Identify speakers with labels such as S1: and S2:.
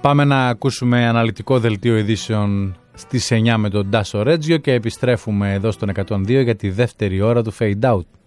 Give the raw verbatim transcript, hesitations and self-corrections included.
S1: Πάμε να ακούσουμε αναλυτικό δελτίο ειδήσεων στις εννιά με τον Τάσο Ρέτζιο και επιστρέφουμε εδώ στον εκατόν δύο για τη δεύτερη ώρα του Fade Out.